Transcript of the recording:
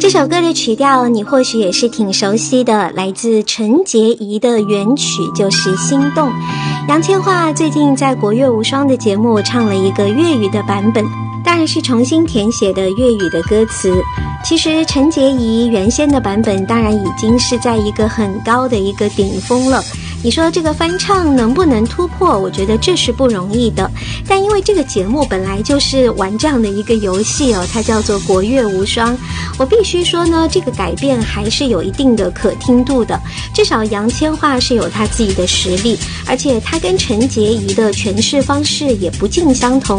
这首歌的曲调你或许也是挺熟悉的，来自陈洁仪的原曲就是《心动》。杨千嬅最近在国乐无双的节目唱了一个粤语的版本，当然是重新填写的粤语的歌词。其实陈洁仪原先的版本当然已经是在一个很高的一个顶峰了，你说这个翻唱能不能突破，我觉得这是不容易的。但因为这个节目本来就是玩这样的一个游戏哦，它叫做国乐无双，我必须说呢，这个改变还是有一定的可听度的，至少杨千嬅是有她自己的实力，而且她跟陈洁仪的诠释方式也不尽相同，